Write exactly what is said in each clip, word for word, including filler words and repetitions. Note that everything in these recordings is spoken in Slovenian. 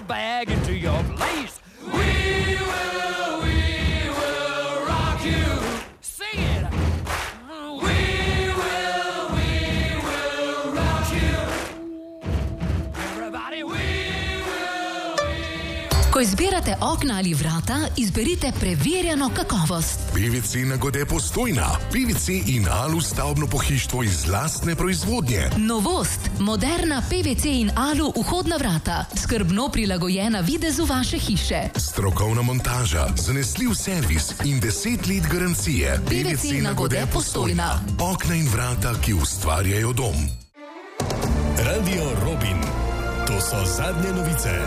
bag into your place. We will, we will rock you. Sing it. We will, we will rock you. Everybody, we will, we will. Ko izbirate okna ali vrata, izberite preverjeno kakovost. P V C Nagode Postojna. P V C in Alu stavbno pohištvo iz lastne proizvodnje. Novost. Moderna P V C in Alu vhodna vrata. Skrbno prilagojena videzu vaše hiše. Strokovna montaža, zanesljiv servis in deset let garancije. P V C Nagode Postojna. Okna in vrata, ki ustvarjajo dom. Radio Robin. To so zadnje novice.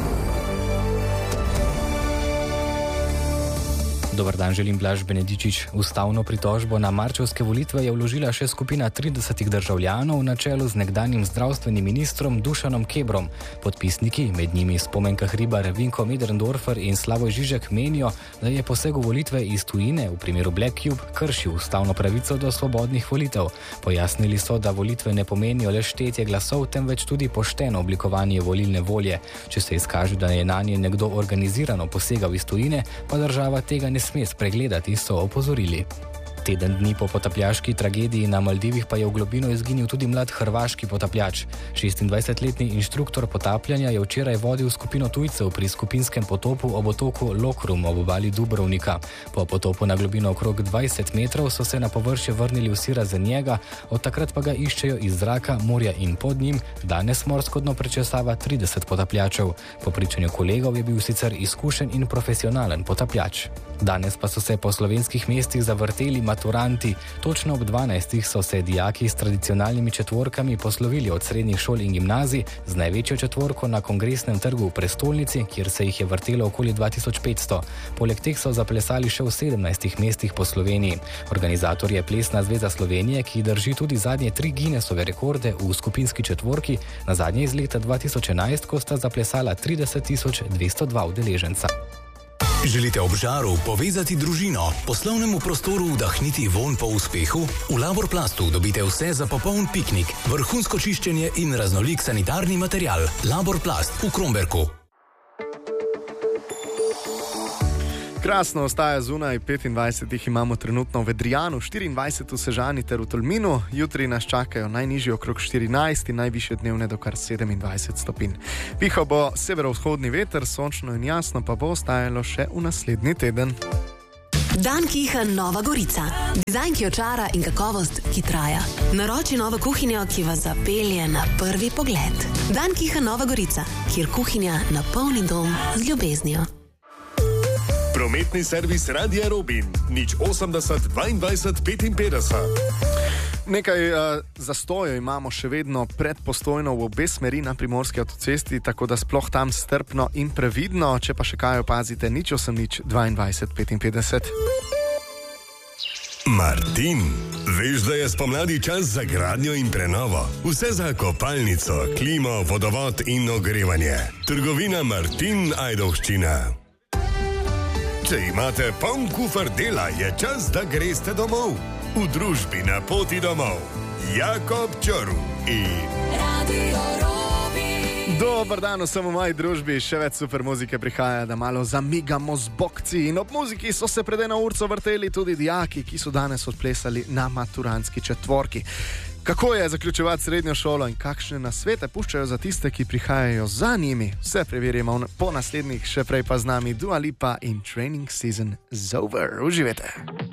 Dobar dan, želim Blaž Benedičič. Ustavno pritožbo na marčevske volitve je vložila še skupina tridesetih državljanov na čelu z nekdanjim zdravstvenim ministrom Dušanom Kebrom. Podpisniki, med njimi Spomenka Hribar, Vinko Möderndorfer in Slavoj Žižek, menijo, da je poseg v volitve iz tujine v primeru Black Cube kršil ustavno pravico do svobodnih volitev. Pojasnili so, da volitve ne pomenijo le štetje glasov, temveč tudi pošteno oblikovanje volilne volje. Če se izkaže, da je nanje nekdo organizirano posegal iz tujine, pa država tega ne sme spregledati, so opozorili. Teden dni po potapljaški tragediji na Maldivih pa je v globino izginil tudi mlad hrvaški potapljač. šestindvajsetletni inštruktor potapljanja je včeraj vodil skupino tujcev pri skupinskem potopu ob otoku Lokrum ob obali Dubrovnika. Po potopu na globino okrog dvajset metrov so se na površje vrnili vsi razen njega, od takrat pa ga iščejo iz zraka, morja in pod njim. Danes morsko dno prečesava trideset potapljačev. Po pričanju kolegov je bil sicer izkušen in profesionalen potapljač. Danes pa so se po slovenskih mestih zavrteli maturanti. Točno ob dvanajstih so se dijaki s tradicionalnimi četvorkami poslovili od srednjih šol in gimnazij z največjo četvorko na Kongresnem trgu v prestolnici, kjer se jih je vrtelo okoli dva tisoč petsto. Poleg teh so zaplesali še v sedemnajstih mestih po Sloveniji. Organizator je Plesna zveza Slovenije, ki drži tudi zadnje tri Guinnessove rekorde v skupinski četvorki, na zadnje iz leta dva tisoč enajst, ko sta zaplesala trideset tisoč dvesto dva udeleženca. Želite ob žaru povezati družino, poslovnemu prostoru vdahniti vonj po uspehu? V Laborplastu dobite vse za popoln piknik, vrhunsko čiščenje in raznolik sanitarni material. Laborplast v Kromberku. Krasno ostaja zunaj, petindvajset jih imamo trenutno v Vedrijanu, štiriindvajset v Sežani ter v Tolminu. Jutri nas čakajo najnižji okrog štirinajst in najvišje dnevne do kar sedemindvajset stopinj. Pihal bo severovzhodni veter, sončno in jasno pa bo ostajalo še v naslednji teden. Dankiha Nova Gorica. Dizajn, ki očara in kakovost, ki traja. Naroči novo kuhinjo, ki vas zapelje na prvi pogled. Dankiha Nova Gorica, kjer kuhinja napolni dom z ljubeznijo. Prometni servis Radia Robin. Nič osemdeset dvaindvajset petinpetdeset. Nekaj uh, zastojev imamo še vedno pred Postojno v obe smeri na primorski avtocesti, tako da sploh tam strpno in previdno. Če pa še kaj opazite, nič osem nič dvaindvajset petinpetdeset. Martin, veš, da je spomladi čas za gradnjo in prenovo? Vse za kopalnico, klimo, vodovod in ogrevanje. Trgovina Martin Ajdovščina. Če imate poln kufer dela, je čas, da greste domov. V družbi Na poti domov. Jakob Čorv in Radio Robin. Dobar dan vsem v moji družbi, še več super muzike prihaja, da malo zamigamo z bokci. In ob muziki so se pred eno urco vrteli tudi dijaki, ki so danes odplesali na maturantski četvorki. Kako je zaključevati srednjo šolo in kakšne nasvete puščajo za tiste, ki prihajajo za njimi? Vse preverimo po naslednjih, še prej pa z nami Dua Lipa in Training Season is Over. Uživajte!